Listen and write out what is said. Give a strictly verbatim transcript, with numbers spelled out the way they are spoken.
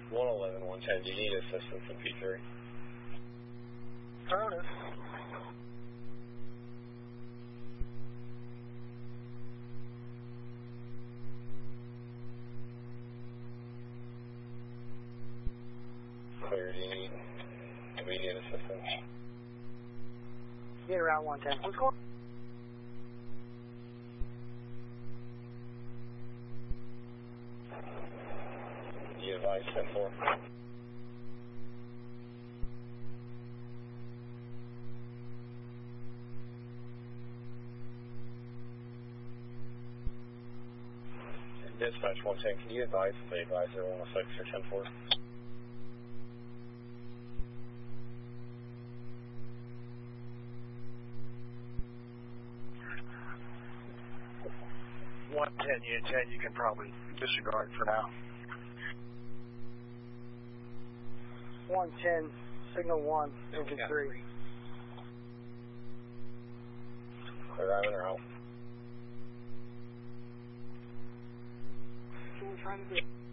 one eleven, one ten, do you need assistance in P three? Affirmative. Clear, do you need immediate assistance? Get around one ten. What's going on? Do you advise ten four? Dispatch one ten, can you advise if they advise zero one six or ten four? one ten, Unit ten, you can probably disregard for now. one ten, signal one, engine three. Clear island or out? What we're trying to do.